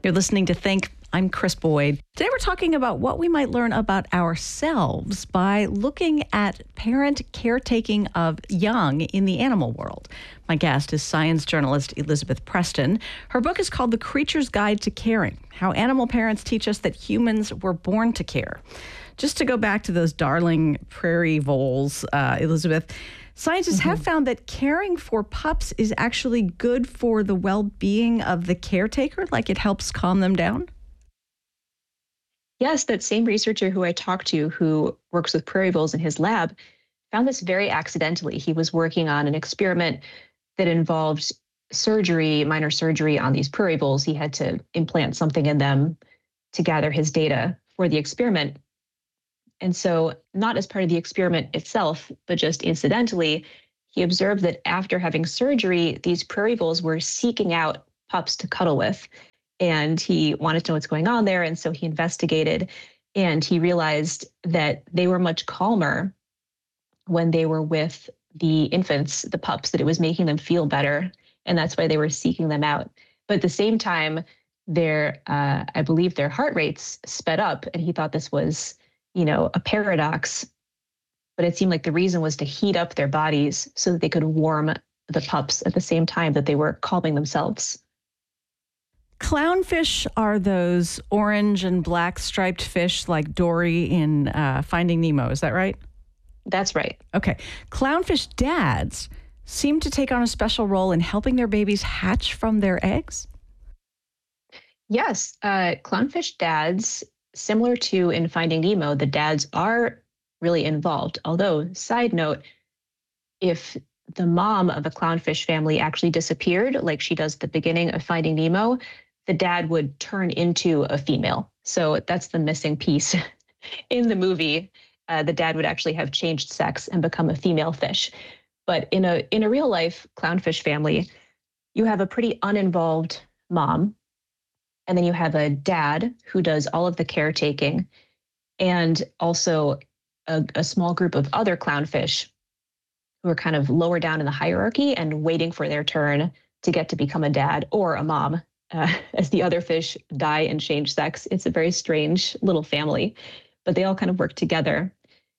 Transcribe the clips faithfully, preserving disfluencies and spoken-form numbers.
You're listening to Think. I'm Chris Boyd. Today we're talking about what we might learn about ourselves by looking at parent caretaking of young in the animal world. My guest is science journalist Elizabeth Preston. Her book is called The Creature's Guide to Caring: How Animal Parents Teach Us That Humans Were Born to Care. Just to go back to those darling prairie voles, uh, Elizabeth, scientists mm-hmm. have found that caring for pups is actually good for the well-being of the caretaker, like it helps calm them down? Yes, that same researcher who I talked to who works with prairie voles in his lab found this very accidentally. He was working on an experiment that involved surgery, minor surgery on these prairie voles. He had to implant something in them to gather his data for the experiment. And so, not as part of the experiment itself, but just incidentally, he observed that after having surgery, these prairie voles were seeking out pups to cuddle with. And he wanted to know what's going on there. And so he investigated, and he realized that they were much calmer when they were with the infants, the pups, that it was making them feel better. And that's why they were seeking them out. But at the same time, their, uh, I believe their heart rates sped up. And he thought this was, you know, a paradox. But it seemed like the reason was to heat up their bodies so that they could warm the pups at the same time that they were calming themselves. Clownfish are those orange and black striped fish like Dory in uh, Finding Nemo. Is that right? That's right. Okay. Clownfish dads seem to take on a special role in helping their babies hatch from their eggs? Yes. Uh, clownfish dads, similar to in Finding Nemo, the dads are really involved. Although, side note, if the mom of a clownfish family actually disappeared, like she does at the beginning of Finding Nemo, the dad would turn into a female. So that's the missing piece. In the movie, uh, the dad would actually have changed sex and become a female fish. But in a in a real life clownfish family, you have a pretty uninvolved mom, and then you have a dad who does all of the caretaking, and also a, a small group of other clownfish who are kind of lower down in the hierarchy and waiting for their turn to get to become a dad or a mom. Uh, as the other fish die and change sex. It's a very strange little family, but they all kind of work together.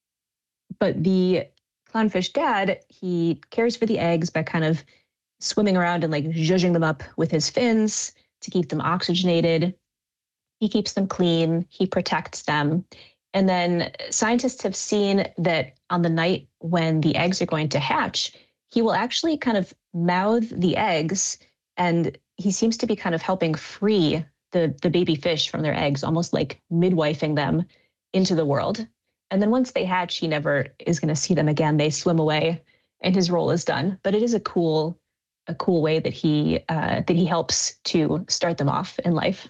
But the clownfish dad, he cares for the eggs by kind of swimming around and like zhuzhing them up with his fins to keep them oxygenated. He keeps them clean. He protects them. And then scientists have seen that on the night when the eggs are going to hatch, he will actually kind of mouth the eggs, and he seems to be kind of helping free the, the baby fish from their eggs, almost like midwifing them into the world. And then once they hatch, he never is going to see them again. They swim away and his role is done. But it is a cool, a cool way that he uh, that he helps to start them off in life.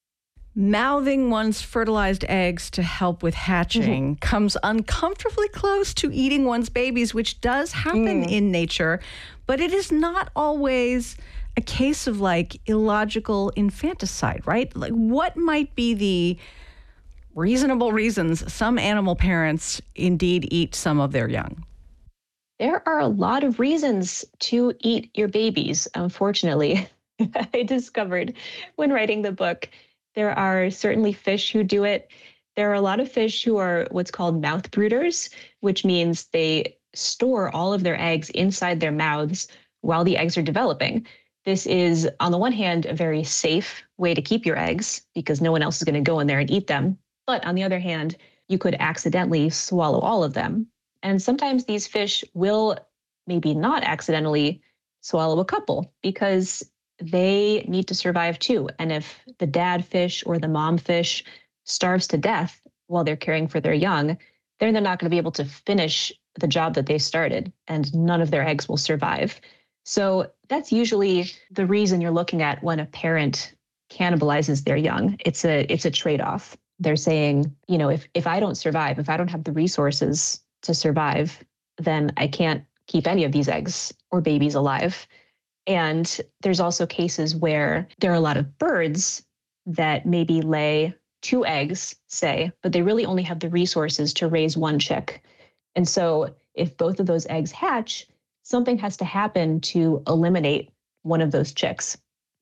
Mouthing one's fertilized eggs to help with hatching mm-hmm. comes uncomfortably close to eating one's babies, which does happen mm. in nature, but it is not always a case of like illogical infanticide, right? Like, what might be the reasonable reasons some animal parents indeed eat some of their young? There are a lot of reasons to eat your babies, unfortunately. I discovered when writing the book, there are certainly fish who do it. There are a lot of fish who are what's called mouth brooders, which means they store all of their eggs inside their mouths while the eggs are developing. This is, on the one hand, a very safe way to keep your eggs because no one else is going to go in there and eat them. But on the other hand, you could accidentally swallow all of them. And sometimes these fish will maybe not accidentally swallow a couple because they need to survive too. And if the dad fish or the mom fish starves to death while they're caring for their young, then they're not going to be able to finish the job that they started, and none of their eggs will survive. So that's usually the reason you're looking at when a parent cannibalizes their young. It's a it's a trade-off. They're saying, you know, if if I don't survive, if I don't have the resources to survive, then I can't keep any of these eggs or babies alive. And there's also cases where there are a lot of birds that maybe lay two eggs, say, but they really only have the resources to raise one chick. And so if both of those eggs hatch, something has to happen to eliminate one of those chicks.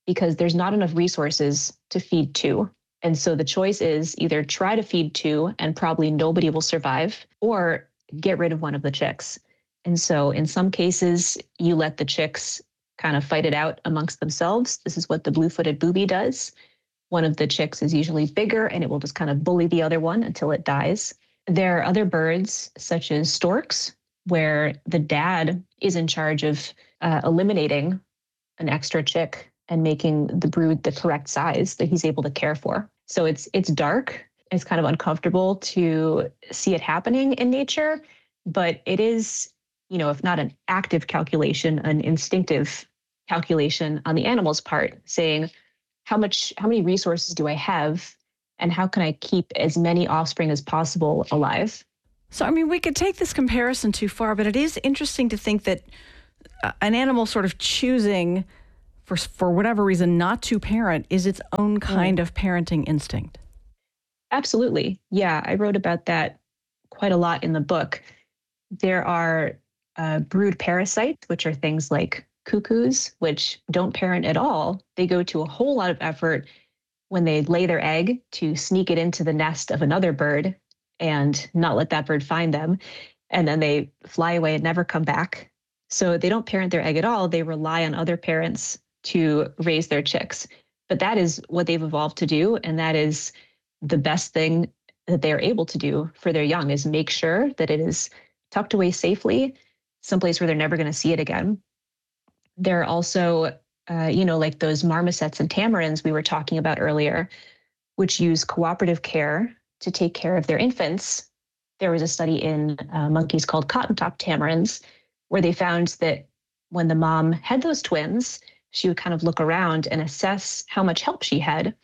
because there's not enough resources to feed two. And so the choice is either try to feed two and probably nobody will survive, or get rid of one of the chicks. And so in some cases, you let the chicks kind of fight it out amongst themselves. This is what the blue-footed booby does. One of the chicks is usually bigger and it will just kind of bully the other one until it dies. There are other birds, such as storks, where the dad is in charge of uh, eliminating an extra chick and making the brood the correct size that he's able to care for. So it's it's dark. It's kind of uncomfortable to see it happening in nature, but it is, you know, if not an active calculation, an instinctive calculation on the animal's part, saying, how much, how many resources do I have, and how can I keep as many offspring as possible alive? So, I mean, we could take this comparison too far, but it is interesting to think that uh, an animal sort of choosing, for for whatever reason, not to parent is its own kind mm. of parenting instinct. Absolutely. Yeah, I wrote about that quite a lot in the book. There are uh, brood parasites, which are things like cuckoos, which don't parent at all. They go to a whole lot of effort when they lay their egg to sneak it into the nest of another bird and not let that bird find them. And then they fly away and never come back. So they don't parent their egg at all. They rely on other parents to raise their chicks. But that is what they've evolved to do. And that is the best thing that they are able to do for their young, is make sure that it is tucked away safely, someplace where they're never going to see it again. There are also, uh, you know, like those marmosets and tamarins we were talking about earlier, which use cooperative care to take care of their infants. There was a study in uh, monkeys called cotton-top tamarins, where they found that when the mom had those twins, she would kind of look around and assess how much help she had.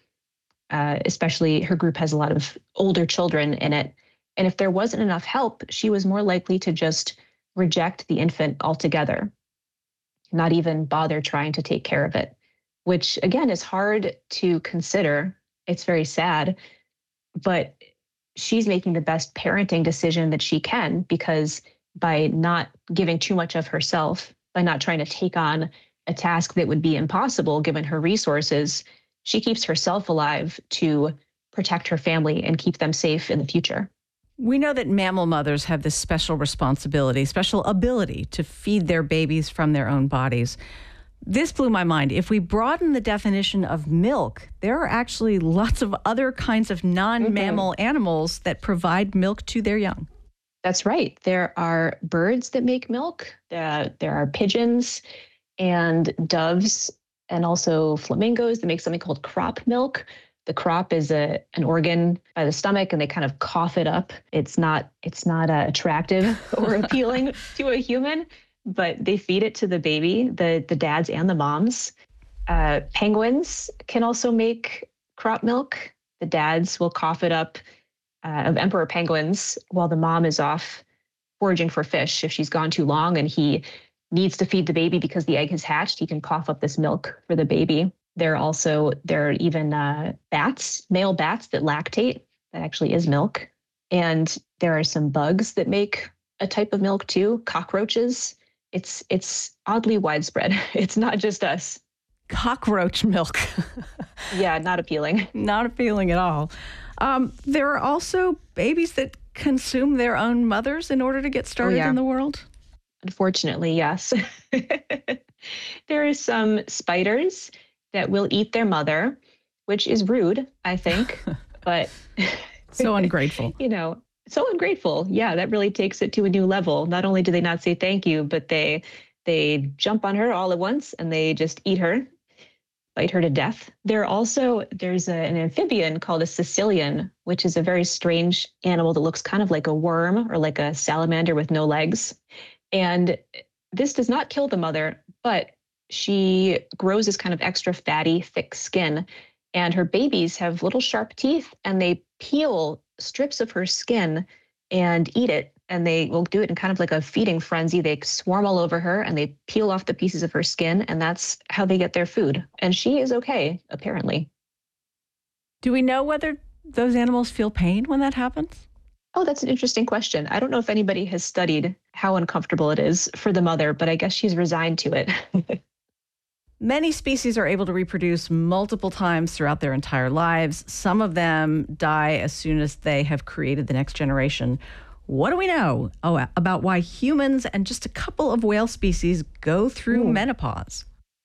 Uh, especially her group has a lot of older children in it. And if there wasn't enough help, she was more likely to just reject the infant altogether, not even bother trying to take care of it, which again is hard to consider. It's very sad, but she's making the best parenting decision that she can, because by not giving too much of herself, by not trying to take on a task that would be impossible given her resources, she keeps herself alive to protect her family and keep them safe in the future. We know that mammal mothers have this special responsibility, special ability to feed their babies from their own bodies. This blew my mind. If we broaden the definition of milk, there are actually lots of other kinds of non-mammal mm-hmm. animals that provide milk to their young. That's right. There are birds that make milk. Uh, there are pigeons and doves, and also flamingos that make something called crop milk. The crop is a an organ by the stomach, and they kind of cough it up. It's not it's not uh, attractive or appealing to a human, but they feed it to the baby, the the dads and the moms. Uh, penguins can also make crop milk. The dads will cough it up uh, of emperor penguins while the mom is off foraging for fish. If she's gone too long and he needs to feed the baby because the egg has hatched, he can cough up this milk for the baby. There are also, there are even uh, bats, male bats that lactate. That actually is milk. And there are some bugs that make a type of milk too, cockroaches. It's it's oddly widespread. It's not just us. Cockroach milk. Yeah, not appealing. Not appealing at all. Um, there are also babies that consume their own mothers in order to get started oh, yeah. in the world. Unfortunately, yes. There are some spiders that will eat their mother, which is rude, I think, but so ungrateful. You know, so ungrateful. Yeah, that really takes it to a new level. Not only do they not say thank you, but they they jump on her all at once and they just eat her, bite her to death. There are also, there's a, an amphibian called a caecilian, which is a very strange animal that looks kind of like a worm or like a salamander with no legs. And this does not kill the mother, but she grows this kind of extra fatty, thick skin. And her babies have little sharp teeth, and they peel strips of her skin and eat it. And they will do it in kind of like a feeding frenzy. They swarm all over her and they peel off the pieces of her skin, and that's how they get their food. And she is okay, apparently. Do we know whether those animals feel pain when that happens? Oh, that's an interesting question. I don't know if anybody has studied how uncomfortable it is for the mother, but I guess she's resigned to it. Many species are able to reproduce multiple times throughout their entire lives. Some of them die as soon as they have created the next generation. What do we know oh, about why humans and just a couple of whale species go through Ooh. menopause?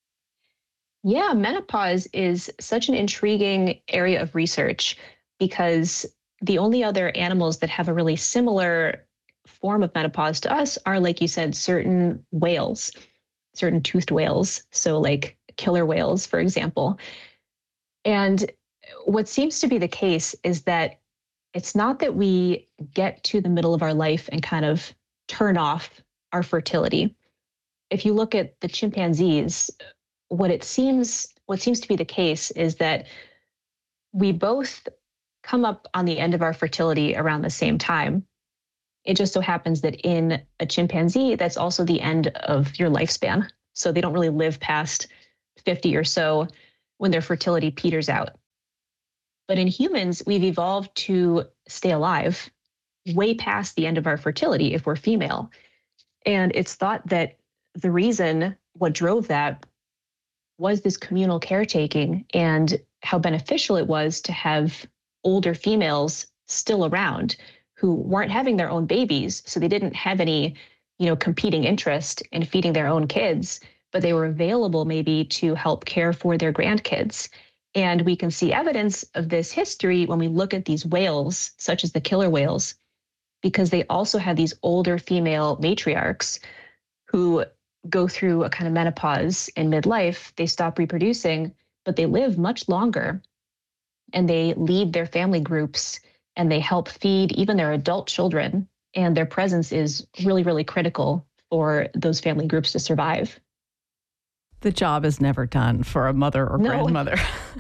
Yeah, menopause is such an intriguing area of research because the only other animals that have a really similar form of menopause to us are, like you said, certain whales, certain toothed whales. So, like killer whales, for example. And what seems to be the case is that it's not that we get to the middle of our life and kind of turn off our fertility. If you look at the chimpanzees, what it seems what seems to be the case is that we both come up on the end of our fertility around the same time. It just so happens that in a chimpanzee, that's also the end of your lifespan. So they don't really live past fifty or so when their fertility peters out. But in humans, we've evolved to stay alive way past the end of our fertility if we're female. And it's thought that the reason what drove that was this communal caretaking and how beneficial it was to have older females still around who weren't having their own babies. So they didn't have any, you know, competing interest in feeding their own kids, but they were available maybe to help care for their grandkids. And we can see evidence of this history when we look at these whales, such as the killer whales, because they also have these older female matriarchs who go through a kind of menopause in midlife. They stop reproducing, but they live much longer and they lead their family groups and they help feed even their adult children. And their presence is really, really critical for those family groups to survive. The job is never done for a mother or No. grandmother.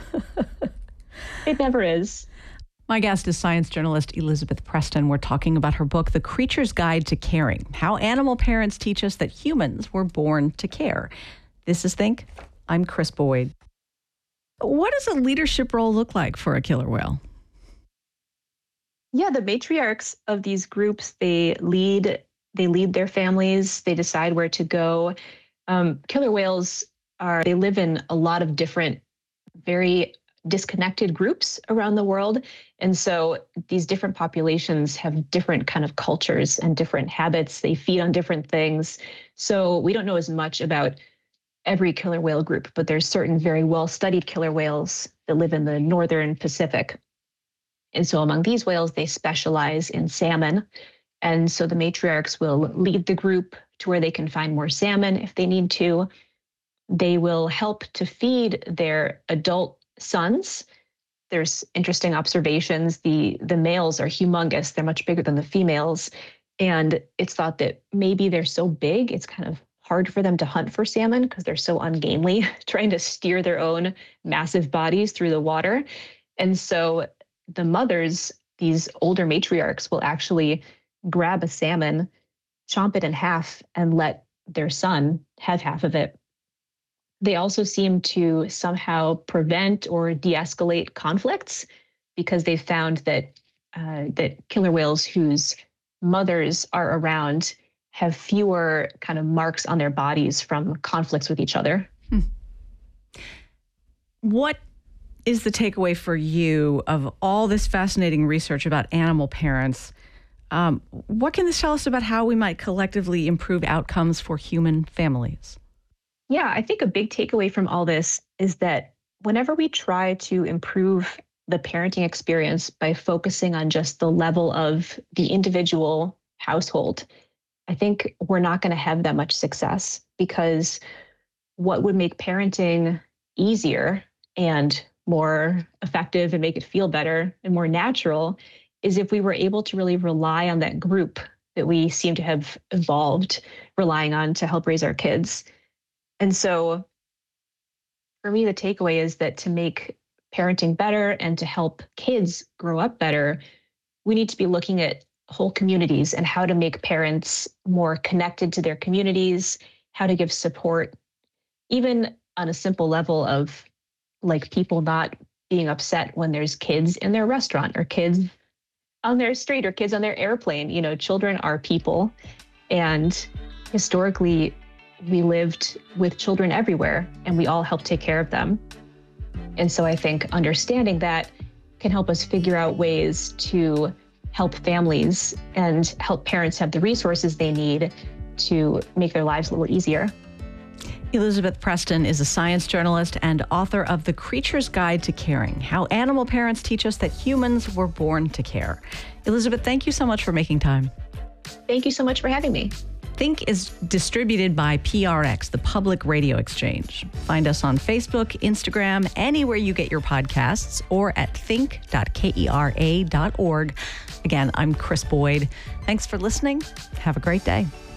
It never is. My guest is science journalist Elizabeth Preston. We're talking about her book, The Creature's Guide to Caring, How Animal Parents Teach Us That Humans Were Born to Care. This is Think. I'm Chris Boyd. What does a leadership role look like for a killer whale? Yeah, the matriarchs of these groups, they lead, they lead their families, they decide where to go. Um, killer whales are, they live in a lot of different, very disconnected groups around the world. And so these different populations have different kind of cultures and different habits. They feed on different things. So we don't know as much about every killer whale group, but there's certain very well-studied killer whales that live in the northern Pacific. And so among these whales, they specialize in salmon. And so the matriarchs will lead the group to where they can find more salmon if they need to. They will help to feed their adult sons. There's interesting observations. The, the males are humongous. They're much bigger than the females. And it's thought that maybe they're so big, it's kind of hard for them to hunt for salmon because they're so ungainly, trying to steer their own massive bodies through the water. And so the mothers, these older matriarchs, will actually grab a salmon, chomp it in half, and let their son have half of it. They also seem to somehow prevent or de-escalate conflicts because they've found that uh, that killer whales whose mothers are around have fewer kind of marks on their bodies from conflicts with each other. Hmm. What is the takeaway for you of all this fascinating research about animal parents? Um, what can this tell us about how we might collectively improve outcomes for human families? Yeah, I think a big takeaway from all this is that whenever we try to improve the parenting experience by focusing on just the level of the individual household, I think we're not going to have that much success, because what would make parenting easier and more effective and make it feel better and more natural is if we were able to really rely on that group that we seem to have evolved relying on to help raise our kids. And so for me, the takeaway is that to make parenting better and to help kids grow up better, we need to be looking at whole communities and how to make parents more connected to their communities, how to give support, even on a simple level of like people not being upset when there's kids in their restaurant or kids on their street or kids on their airplane. You know, children are people. And historically, we lived with children everywhere and we all helped take care of them. And so I think understanding that can help us figure out ways to help families and help parents have the resources they need to make their lives a little easier. Elizabeth Preston is a science journalist and author of The Creature's Guide to Caring: How Animal Parents Teach Us That Humans Were Born to Care. Elizabeth, thank you so much for making time. Thank you so much for having me. Think is distributed by P R X, the Public Radio Exchange. Find us on Facebook, Instagram, anywhere you get your podcasts, or at think dot kera dot org. Again, I'm Kris Boyd. Thanks for listening. Have a great day.